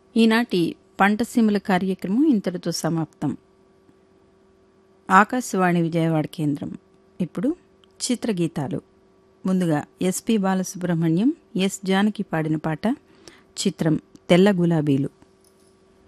ఈనాటి పంటసీమల కార్యక్రమం ఇంతటితో సమాప్తం. ఆకాశవాణి విజయవాడ కేంద్రం. ఇప్పుడు చిత్రగీతాలు. ముందుగా ఎస్పి బాలసుబ్రహ్మణ్యం, ఎస్ జానకి పాడిన పాట. చిత్రం తెల్ల గులాబీలు.